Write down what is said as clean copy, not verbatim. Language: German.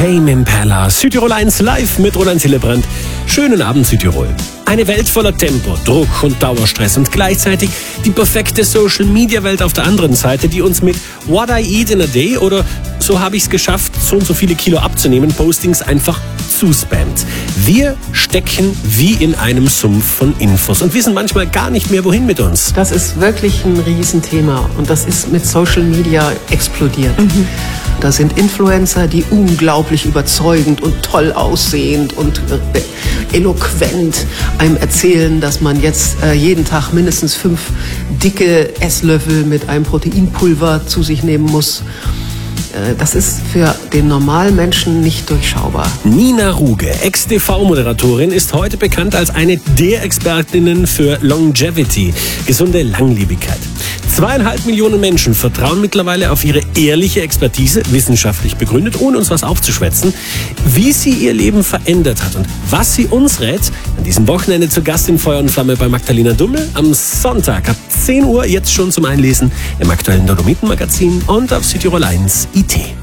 Tame Impala, Südtirol 1 live mit Roland Hillebrand. Schönen Abend Südtirol. Eine Welt voller Tempo, Druck und Dauerstress und gleichzeitig die perfekte Social-Media-Welt auf der anderen Seite, die uns mit What I Eat in a Day oder so habe ich es geschafft, so und so viele Kilo abzunehmen, Postings einfach zuspammt. Wir stecken wie in einem Sumpf von Infos und wissen manchmal gar nicht mehr, wohin mit uns. Das ist wirklich ein Riesenthema und das ist mit Social Media explodiert. Da sind Influencer, die unglaublich überzeugend und toll aussehend und eloquent einem erzählen, dass man jetzt jeden Tag mindestens 5 dicke Esslöffel mit einem Proteinpulver zu sich nehmen muss. Das ist für den normalen Menschen nicht durchschaubar. Nina Ruge, Ex-TV-Moderatorin, ist heute bekannt als eine der Expertinnen für Longevity, gesunde Langlebigkeit. 2,5 Millionen Menschen vertrauen mittlerweile auf ihre ehrliche Expertise, wissenschaftlich begründet, ohne uns was aufzuschwätzen, wie sie ihr Leben verändert hat und was sie uns rät. An diesem Wochenende zu Gast in Feuer und Flamme bei Magdalena Dummel. Am Sonntag ab 10 Uhr jetzt schon zum Einlesen im aktuellen Dolomiten-Magazin und auf Südtirol 1 IT.